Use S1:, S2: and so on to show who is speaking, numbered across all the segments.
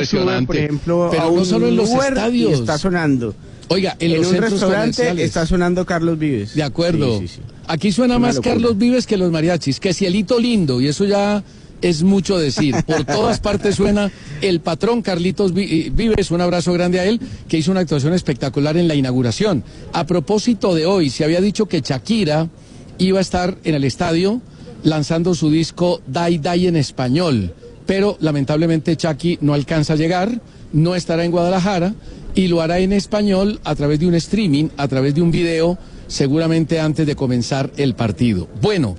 S1: impresionante.
S2: Por ejemplo,
S1: pero
S2: a
S1: no
S2: un
S1: solo en los
S2: Uber
S1: estadios.
S2: y está sonando.
S1: Oiga, en
S2: En
S1: los
S2: un
S1: centros
S2: restaurante
S1: comerciales.
S2: está sonando Carlos Vives.
S1: De acuerdo.
S2: Sí, sí, sí.
S1: Aquí suena
S2: Una
S1: más
S2: locura.
S1: Carlos Vives que los mariachis, que Cielito Lindo, y eso ya es mucho decir. Por todas partes suena el patrón Carlitos Vives, un abrazo grande a él, que hizo una actuación espectacular en la inauguración. A propósito de hoy, se había dicho que Shakira iba a estar en el estadio lanzando su disco Die Die en español, pero lamentablemente Shakira no alcanza a llegar, no estará en Guadalajara y lo hará en español a través de un streaming, a través de un video, seguramente antes de comenzar el partido. Bueno,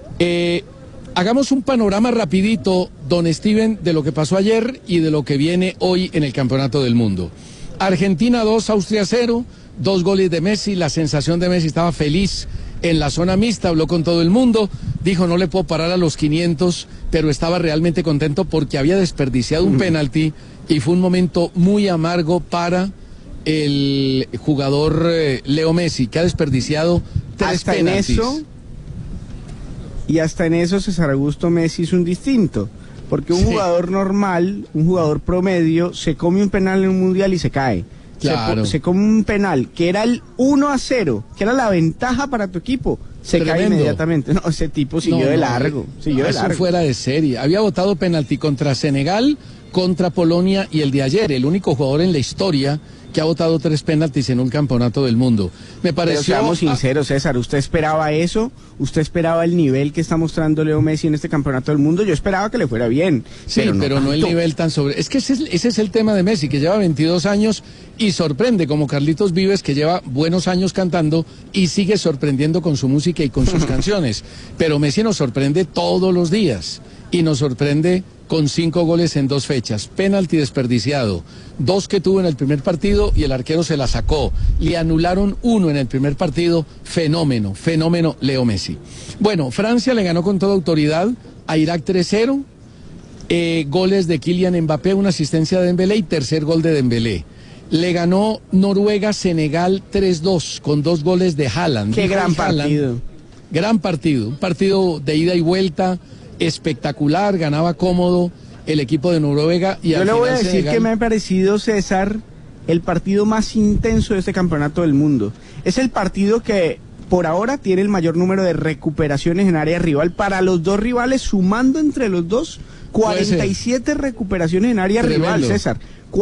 S1: hagamos un panorama rapidito, don Steven, de lo que pasó ayer y de lo que viene hoy en el Campeonato del Mundo. Argentina 2, Austria 0, 2 goles de Messi, la sensación de Messi, estaba feliz en la zona mixta, habló con todo el mundo, dijo no le puedo parar a los 500, pero estaba realmente contento porque había desperdiciado un penalti y fue un momento muy amargo para el jugador Leo Messi, que ha desperdiciado 3
S2: hasta
S1: penaltis.
S2: En eso, y hasta en eso César Augusto Messi es un distinto, porque un jugador normal, un jugador promedio, se come un penal en un mundial y se cae.
S1: Claro.
S2: Se come un penal que era el 1-0, que era la ventaja para tu equipo, se cae
S1: Tremendo.
S2: inmediatamente. No, ese tipo siguió de largo. Siguió de
S1: eso
S2: largo.
S1: fuera de serie. Había votado penalti contra Senegal, contra Polonia y el de ayer, el único jugador en la historia que ha votado 3 penaltis en un campeonato del mundo. Me pareció...
S2: Pero seamos sinceros, César, ¿usted esperaba eso? ¿Usted esperaba el nivel que está mostrando Leo Messi en este campeonato del mundo? Yo esperaba que le fuera bien.
S1: Sí, pero no el nivel tan sobre... Es que ese es el tema de Messi, que lleva 22 años y sorprende, como Carlitos Vives, que lleva buenos años cantando y sigue sorprendiendo con su música y con sus canciones. Pero Messi nos sorprende todos los días y nos sorprende con 5 goles en 2 fechas, penalti desperdiciado, 2 que tuvo en el primer partido y el arquero se la sacó, le anularon 1 en el primer partido, fenómeno Leo Messi. Bueno, Francia le ganó con toda autoridad a Irak 3-0, goles de Kylian Mbappé, una asistencia de Dembélé y tercer gol de Dembélé. Le ganó Noruega Senegal 3-2 con 2 goles de Haaland.
S2: Qué gran partido.
S1: Gran partido, un partido de ida y vuelta, espectacular, ganaba cómodo el equipo de Noruega. Y
S2: yo le voy a decir
S1: Senegal...
S2: que me ha parecido, César, el partido más intenso de este campeonato del mundo. Es el partido que por ahora tiene el mayor número de recuperaciones en área rival para los dos rivales, sumando entre los dos 47 recuperaciones en área rival, César.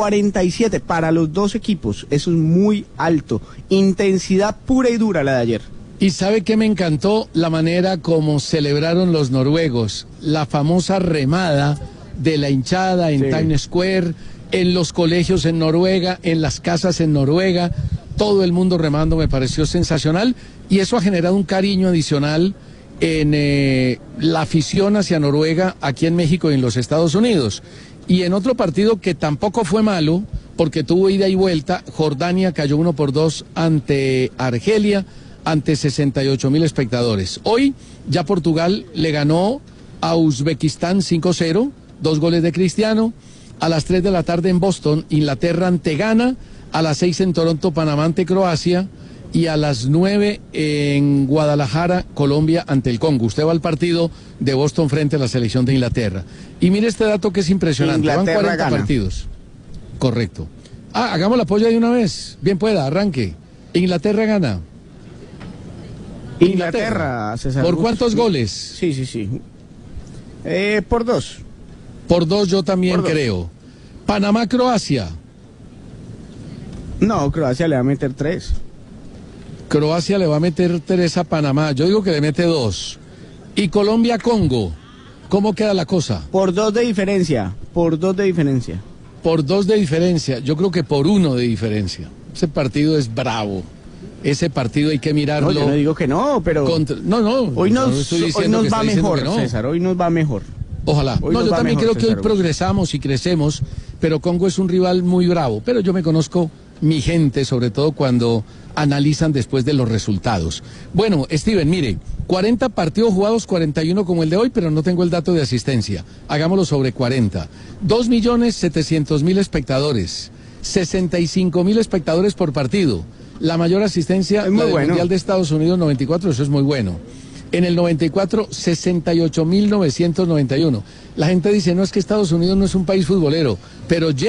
S2: 47 para los dos equipos, eso es muy alto. Intensidad pura y dura la de ayer.
S1: Y ¿sabe qué me encantó? La manera como celebraron los noruegos, la famosa remada de la hinchada en Times Square, en los colegios en Noruega, en las casas en Noruega, todo el mundo remando, me pareció sensacional y eso ha generado un cariño adicional en la afición hacia Noruega aquí en México y en los Estados Unidos. Y en otro partido que tampoco fue malo, porque tuvo ida y vuelta, Jordania cayó 1-2 ante Argelia, ante 68,000 espectadores. Hoy ya Portugal le ganó a Uzbekistán 5-0, 2 goles de Cristiano. A las 3 de la tarde en Boston, Inglaterra ante Ghana. A las 6 en Toronto, Panamá ante Croacia. Y a las 9 en Guadalajara, Colombia ante el Congo. Usted va al partido de Boston frente a la selección de Inglaterra. Y mire este dato que es impresionante. Van 40
S2: gana.
S1: partidos. Correcto. Hagamos la polla de una vez. Bien pueda, arranque. Inglaterra gana.
S2: Inglaterra, César.
S1: ¿Por cuántos goles?
S2: Sí. Por 2.
S1: Por 2 yo también creo. Panamá, Croacia.
S2: No, Croacia le va a meter 3.
S1: Croacia le va a meter 3 a Panamá. Yo digo que le mete 2. Y Colombia, Congo. ¿Cómo queda la cosa?
S2: Por 2 de diferencia. Por 2 de diferencia.
S1: Por 2 de diferencia. Yo creo que por 1 de diferencia. Ese partido es bravo. Ese partido hay que mirarlo.
S2: No, yo no digo que no, pero... Hoy nos va mejor, no. César, hoy nos va mejor.
S1: Ojalá. Yo también creo que hoy progresamos y crecemos, pero Congo es un rival muy bravo. Pero yo me conozco mi gente, sobre todo cuando analizan después de los resultados. Bueno, Steven, mire, 40 partidos jugados, 41 como el de hoy, pero no tengo el dato de asistencia. Hagámoslo sobre 40. 2.700.000 espectadores, 65.000 espectadores por partido. La mayor asistencia del Mundial de Estados Unidos 94, eso es muy bueno. En el 94, 68.991. La gente dice, no, es que Estados Unidos no es un país futbolero, pero